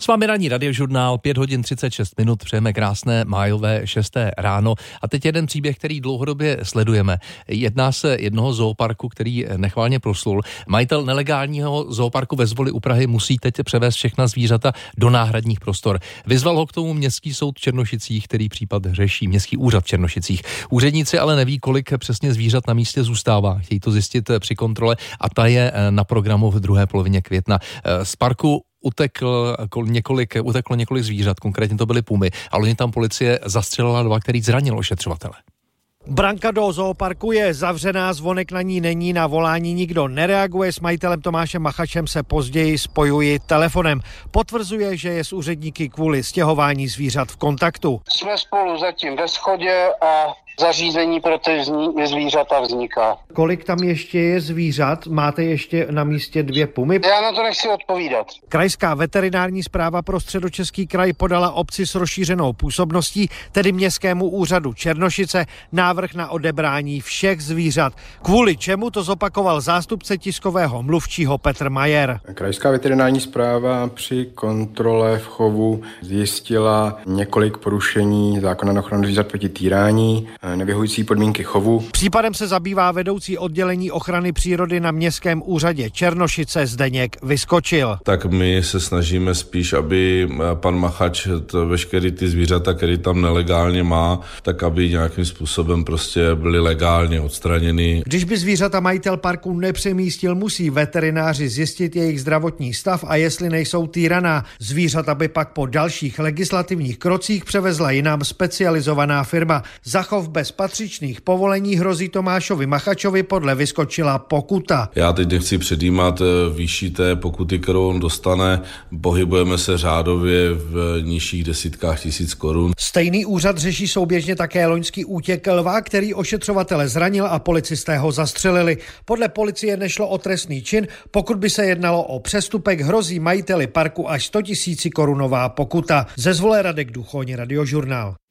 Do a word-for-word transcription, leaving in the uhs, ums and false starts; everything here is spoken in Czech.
S vámi ranní radiožurnál, pět hodin třicet šest minut, přejeme krásné májové šesté ráno. A teď jeden příběh, který dlouhodobě sledujeme. Jedná se jednoho zooparku, který nechválně proslul. Majitel nelegálního zooparku ve Zvoli u Prahy musí teď převést všechna zvířata do náhradních prostor. Vyzval ho k tomu Městský soud v Černošicích, který případ řeší, Městský úřad v Černošicích. Úředníci ale neví, kolik přesně zvířat na místě zůstává. Chtějí to zjistit při kontrole a ta je na programu v druhé polovině května. Z parku utekl několik, uteklo několik zvířat, konkrétně to byly pumy, ale oni tam policie zastřelila dva, který zranil ošetřovatele. Branka do zooparku je zavřená, zvonek na ní není, na volání nikdo nereaguje. S majitelem Tomášem Machačem se později spojuji telefonem. Potvrzuje, že je s úředníky kvůli stěhování zvířat v kontaktu. Jsme spolu zatím ve shodě a zařízení pro ty zvířata vzniká. Kolik tam ještě je zvířat? Máte ještě na místě dvě pumy? Já na to nechci odpovídat. Krajská veterinární správa pro Středočeský kraj podala obci s rozšířenou působností, tedy Městskému úřadu Černošice, návrh na odebrání všech zvířat. Kvůli čemu to zopakoval zástupce tiskového mluvčího Petr Majer. Krajská veterinární správa při kontrole v chovu zjistila několik porušení zákona na ochranu zvířat proti týrání, nevyhovující podmínky chovu. Případem se zabývá vedoucí oddělení ochrany přírody na Městském úřadě Černošice Zdeněk Vyskočil. Tak my se snažíme spíš, aby pan Machač to veškerý ty zvířata, který tam nelegálně má, tak aby nějakým způsobem prostě byly legálně odstraněny. Když by zvířata majitel parku nepřemístil, musí veterináři zjistit jejich zdravotní stav a jestli nejsou týraná. Zvířata by pak po dalších legislativních krocích převezla jinam specializovaná firma. Za chov bez patřičných povolení hrozí Tomášovi Machačovi podle Vyskočila pokuta. Já teď nechci předjímat výši té pokuty, kterou on dostane. Pohybujeme se řádově v nižších desítkách tisíc korun. Stejný úřad řeší souběžně také loňský útěk lva, který ošetřovatele zranil a policisté ho zastřelili. Podle policie nešlo o trestný čin, pokud by se jednalo o přestupek, hrozí majiteli parku až sto tisíc korunová pokuta. Ze Zvole Radek Duchoň, Radiožurnál.